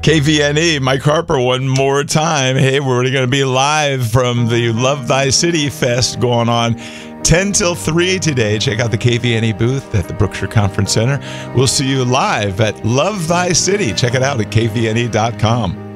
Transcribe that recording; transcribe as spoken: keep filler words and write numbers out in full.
K V N E, Mike Harper, one more time. Hey, we're going to be live from the Love Thy City Fest going on ten till three today. Check out the K V N E booth at the Brookshire Conference Center. We'll see you live at Love Thy City. Check it out at K V N E dot com.